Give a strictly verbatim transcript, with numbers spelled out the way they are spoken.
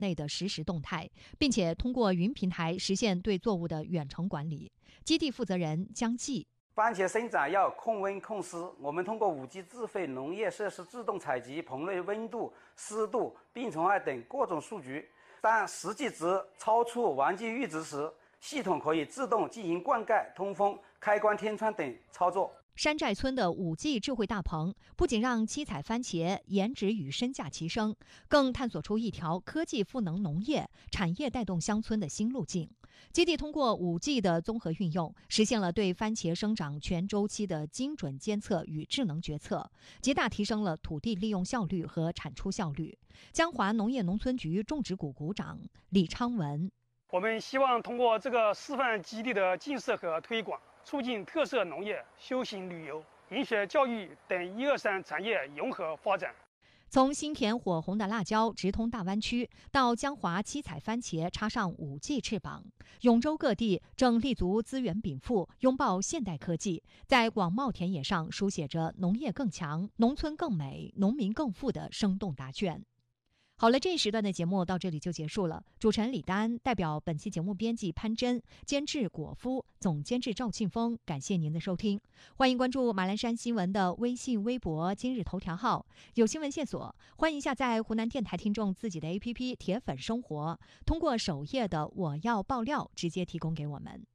内的实时动态，并且通过云平台实现对作物的远程管理。基地负责人江继： 番茄生长要控温控湿，我们通过 五 G 智慧农业设施自动采集棚内温度、湿度、病虫害等各种数据，当实际值超出完计阈值时，系统可以自动进行灌溉、通风、开关天窗等操作。 山寨村的 五 G 智慧大棚不仅让七彩番茄颜值与身价齐升，更探索出一条科技赋能农业、产业带动乡村的新路径。基地通过 五 G 的综合运用，实现了对番茄生长全周期的精准监测与智能决策，极大提升了土地利用效率和产出效率。江华农业农村局种植股股长李昌文： 我们希望通过这个示范基地的建设和推广，促进特色农业、休闲旅游、研学教育等一二三产业融合发展。 从新田火红的辣椒直通大湾区，到江华七彩番茄插上 五 G 翅膀，永州各地正立足资源禀赋，拥抱现代科技，在广袤田野上书写着农业更强、农村更美、农民更富的生动答卷。好了，这一时段的节目到这里就结束了。主持人李丹代表本期节目编辑潘真，监制果夫，总监制赵庆峰，感谢您的收听。欢迎关注马栏山新闻的微信、微博、今日头条号，有新闻线索，欢迎下载湖南电台听众自己的 A P P 铁粉生活，通过首页的我要爆料直接提供给我们。